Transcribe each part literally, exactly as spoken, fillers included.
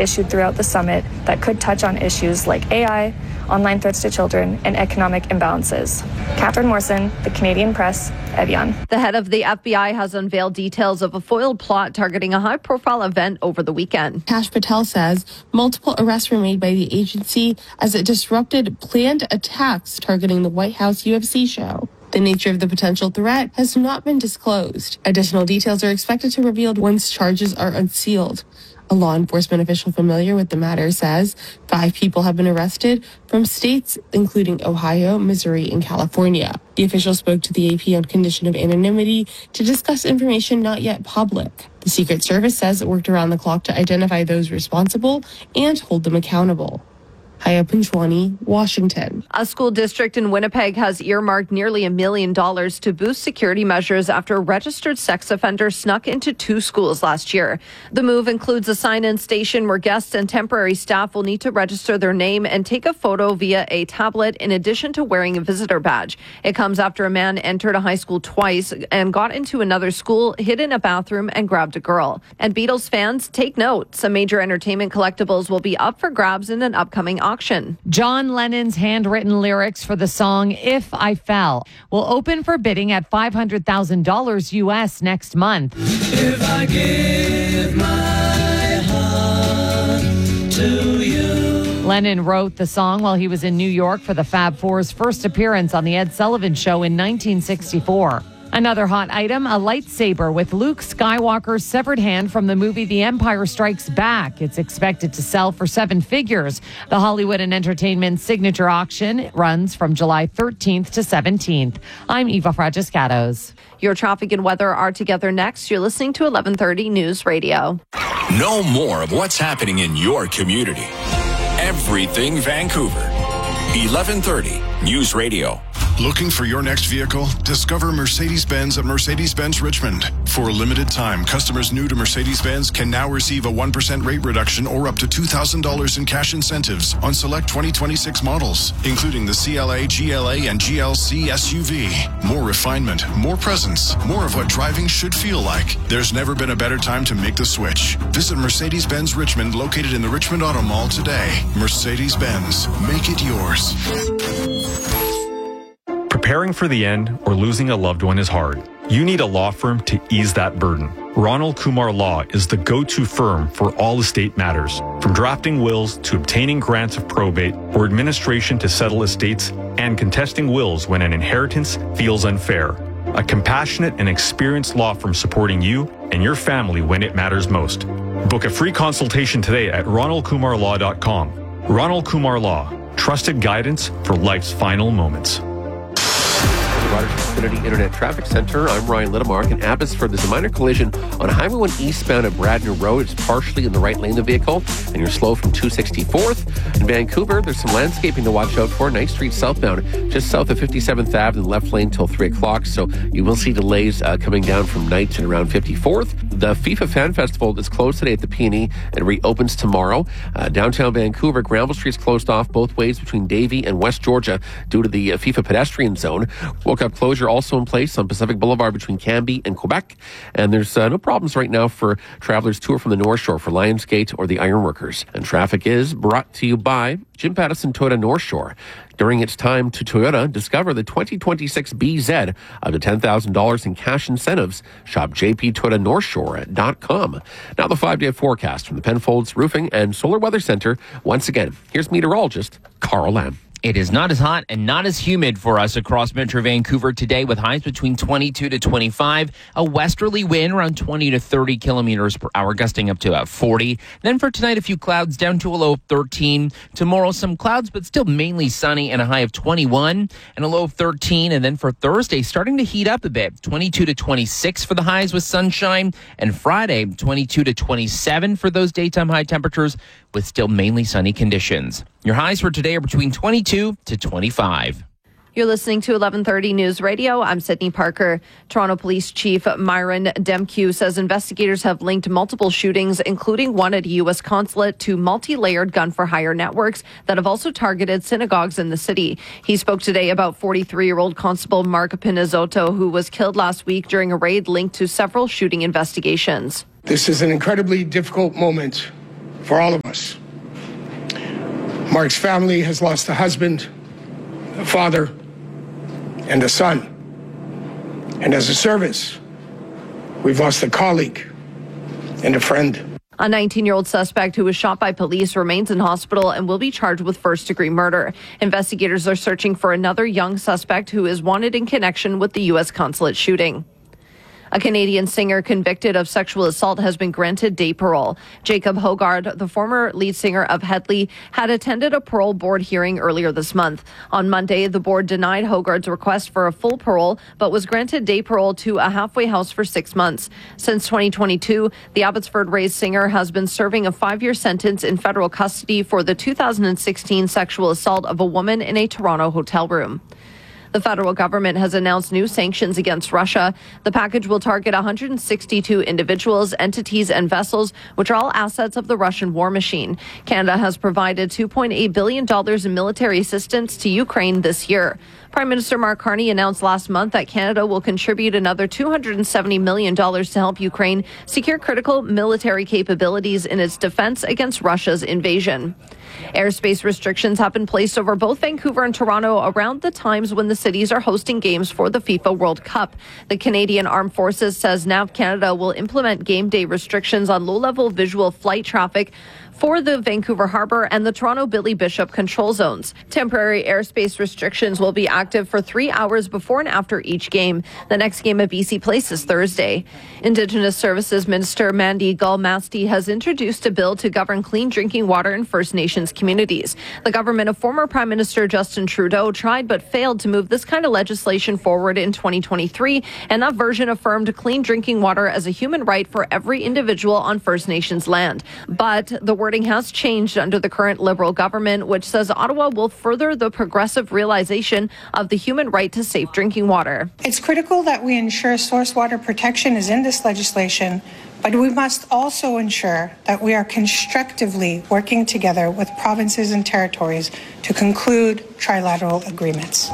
issued throughout the summit that could touch on issues like A I, online threats to children, and economic imbalances. Catherine Morrison, The Canadian Press, Evian. The head of the F B I has unveiled details of a foiled plot targeting a high-profile event over the weekend. Kash Patel says multiple arrests were made by the agency as it disrupted planned attacks targeting the White House U F C show. The nature of the potential threat has not been disclosed. Additional details are expected to be revealed once charges are unsealed. A law enforcement official familiar with the matter says five people have been arrested from states including Ohio, Missouri, and California. The official spoke to the A P on condition of anonymity to discuss information not yet public. The Secret Service says it worked around the clock to identify those responsible and hold them accountable. Haya Panchwani, Washington. A school district in Winnipeg has earmarked nearly a million dollars to boost security measures after a registered sex offender snuck into two schools last year. The move includes a sign-in station where guests and temporary staff will need to register their name and take a photo via a tablet in addition to wearing a visitor badge. It comes after a man entered a high school twice and got into another school, hid in a bathroom, and grabbed a girl. And Beatles fans, take note. Some major entertainment collectibles will be up for grabs in an upcoming auction. Auction. John Lennon's handwritten lyrics for the song If I Fell will open for bidding at five hundred thousand dollars U S next month. If I give my heart to you. Lennon wrote the song while he was in New York for the Fab Four's first appearance on The Ed Sullivan Show in nineteen sixty-four. Another hot item, a lightsaber with Luke Skywalker's severed hand from the movie The Empire Strikes Back. It's expected to sell for seven figures. The Hollywood and Entertainment signature auction runs from July thirteenth to seventeenth. I'm Eva Fragiscatos. Your traffic and weather are together next. You're listening to eleven thirty News Radio. Know more of what's happening in your community. Everything Vancouver. eleven thirty News Radio. Looking for your next vehicle? Discover Mercedes-Benz at Mercedes-Benz Richmond. For a limited time, customers new to Mercedes-Benz can now receive a one percent rate reduction or up to two thousand dollars in cash incentives on select twenty twenty-six models, including the C L A, G L A, and G L C S U V. More refinement, more presence, more of what driving should feel like. There's never been a better time to make the switch. Visit Mercedes-Benz Richmond, located in the Richmond Auto Mall today. Mercedes-Benz, make it yours. Preparing for the end or losing a loved one is hard. You need a law firm to ease that burden. Ronald Kumar Law is the go-to firm for all estate matters, from drafting wills to obtaining grants of probate or administration to settle estates and contesting wills when an inheritance feels unfair. A compassionate and experienced law firm supporting you and your family when it matters most. Book a free consultation today at ronald kumar law dot com. Ronald Kumar Law, trusted guidance for life's final moments. Xfinity Internet Traffic Center. I'm Ryan Littmark. In Abbotsford, there's a minor collision on Highway one eastbound at Bradner Road. It's partially in the right lane of the vehicle, and you're slow from two sixty-fourth. In Vancouver, there's some landscaping to watch out for. Knight Street southbound, just south of fifty-seventh Avenue in the left lane till three o'clock, so you will see delays uh, coming down from Knight and around fifty-fourth. The FIFA Fan Festival is closed today at the P and E and reopens tomorrow. Uh, downtown Vancouver, Granville Street's closed off both ways between Davie and West Georgia due to the uh, FIFA pedestrian zone. Woke up closure also in place on Pacific Boulevard between Cambie and Quebec. And there's uh, no problems right now for travelers to or from the North Shore for Lionsgate or the Ironworkers. And traffic is brought to you by Jim Pattison Toyota North Shore. During its time to Toyota, discover the twenty twenty-six B Z up to ten thousand dollars in cash incentives. Shop j p toyota north shore dot com. Now the five-day forecast from the Penfolds Roofing and Solar Weather Center. Once again, here's meteorologist Carl Lamb. It is not as hot and not as humid for us across Metro Vancouver today, with highs between twenty-two to twenty-five, a westerly wind around twenty to thirty kilometers per hour, gusting up to about forty. Then for tonight, a few clouds down to a low of thirteen. Tomorrow, some clouds, but still mainly sunny and a high of twenty-one and a low of thirteen. And then for Thursday, starting to heat up a bit, twenty-two to twenty-six for the highs with sunshine. And Friday, twenty-two to twenty-seven for those daytime high temperatures with still mainly sunny conditions. Your highs for today are between twenty-two to twenty-five. You're listening to eleven thirty News Radio. I'm Sydney Parker. Toronto Police Chief Myron Demkew says investigators have linked multiple shootings, including one at a U S consulate, to multi-layered gun-for-hire networks that have also targeted synagogues in the city. He spoke today about forty-three-year-old Constable Mark Pinizotto, who was killed last week during a raid linked to several shooting investigations. This is an incredibly difficult moment for all of us. Mark's family has lost a husband, a father, and a son. And as a service, we've lost a colleague and a friend. A nineteen-year-old suspect who was shot by police remains in hospital and will be charged with first-degree murder. Investigators are searching for another young suspect who is wanted in connection with the U S consulate shooting. A Canadian singer convicted of sexual assault has been granted day parole. Jacob Hogard, the former lead singer of Hedley, had attended a parole board hearing earlier this month. On Monday, the board denied Hogard's request for a full parole, but was granted day parole to a halfway house for six months. Since twenty twenty-two, the Abbotsford-raised singer has been serving a five-year sentence in federal custody for the two thousand sixteen sexual assault of a woman in a Toronto hotel room. The federal government has announced new sanctions against Russia. The package will target one hundred sixty-two individuals, entities, and vessels, which are all assets of the Russian war machine. Canada has provided two point eight billion dollars in military assistance to Ukraine this year. Prime Minister Mark Carney announced last month that Canada will contribute another two hundred seventy million dollars to help Ukraine secure critical military capabilities in its defense against Russia's invasion. Airspace restrictions have been placed over both Vancouver and Toronto around the times when the cities are hosting games for the FIFA World Cup. The Canadian Armed Forces says N A V Canada will implement game day restrictions on low-level visual flight traffic for the Vancouver Harbour and the Toronto Billy Bishop control zones. Temporary airspace restrictions will be active for three hours before and after each game. The next game at B C Place is Thursday. Indigenous Services Minister Mandy Galmasti has introduced a bill to govern clean drinking water in First Nations communities. The government of former Prime Minister Justin Trudeau tried but failed to move this kind of legislation forward in twenty twenty-three, and that version affirmed clean drinking water as a human right for every individual on First Nations land. But the wording has changed under the current Liberal government, which says Ottawa will further the progressive realization of the human right to safe drinking water. It's critical that we ensure source water protection is in this legislation, but we must also ensure that we are constructively working together with provinces and territories to conclude trilateral agreements.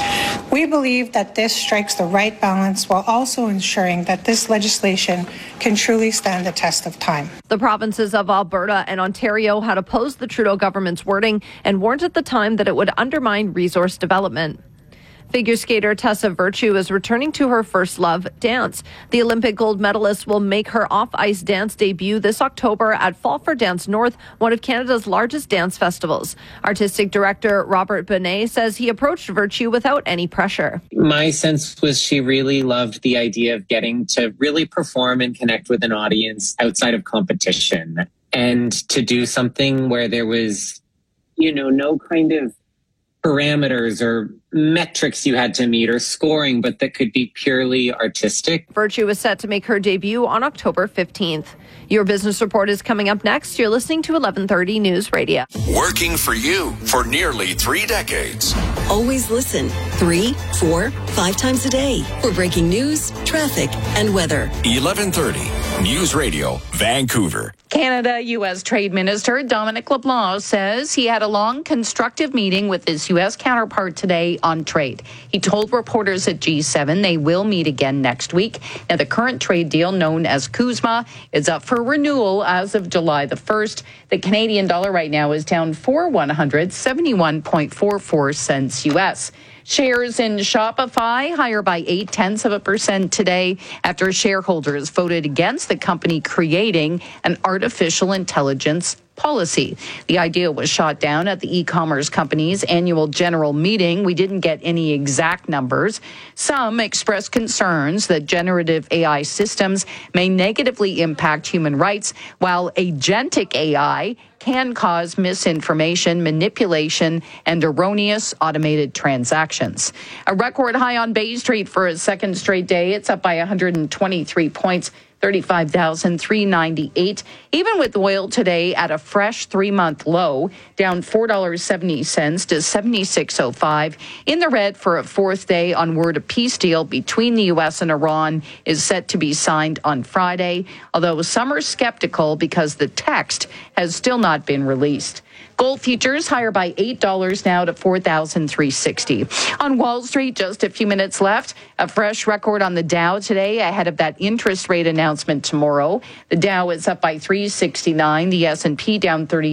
We believe that this strikes the right balance while also ensuring that this legislation can truly stand the test of time. The provinces of Alberta and Ontario had opposed the Trudeau government's wording and warned at the time that it would undermine resource development. Figure skater Tessa Virtue is returning to her first love, dance. The Olympic gold medalist will make her off-ice dance debut this October at Fall for Dance North, one of Canada's largest dance festivals. Artistic director Robert Benet says he approached Virtue without any pressure. My sense was she really loved the idea of getting to really perform and connect with an audience outside of competition, and to do something where there was, you know, no kind of parameters or metrics you had to meet or scoring, but that could be purely artistic. Virtue is set to make her debut on October fifteenth. Your business report is coming up next. You're listening to eleven thirty News Radio. Working for you for nearly three decades. Always listen three, four, five times a day for breaking news, traffic, and weather. eleven thirty News Radio, Vancouver. Canada-U S Trade Minister Dominic LeBlanc says he had a long, constructive meeting with his U S counterpart today on trade. He told reporters at G seven they will meet again next week. Now, the current trade deal, known as CUSMA, is up for renewal as of July the first. The Canadian dollar right now is down for one hundred seventy-one point four four cents U S. Shares in Shopify higher by eight tenths of a percent today after shareholders voted against the company creating an artificial intelligence policy. The idea was shot down at the e-commerce company's annual general meeting. We didn't get any exact numbers. Some expressed concerns that generative A I systems may negatively impact human rights, while agentic A I can cause misinformation, manipulation, and erroneous automated transactions. A record high on Bay Street for a second straight day. It's up by one hundred twenty-three points. thirty-five thousand three hundred ninety-eight. Even with oil today at a fresh three-month low, down four dollars and seventy cents to seventy-six oh five. In the red for a fourth day on word a peace deal between the U S and Iran is set to be signed on Friday, although some are skeptical because the text has still not been released. Gold futures higher by eight dollars now to four thousand three hundred sixty dollars. On Wall Street, just a few minutes left. A fresh record on the Dow today ahead of that interest rate announcement tomorrow. The Dow is up by three sixty-nine. The S and P down thirty.